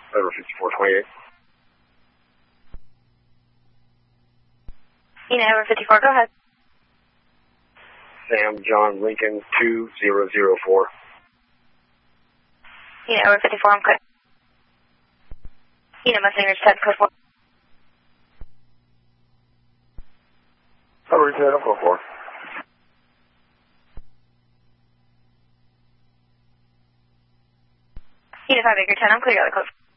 Over 5428. Over 54, go ahead. Sam John Lincoln 2004. Over 54, I'm clear. Mustang Ridge 10, code 4. Over 10, I'm code 4. 5 Acre 10, I'm clear, got the code.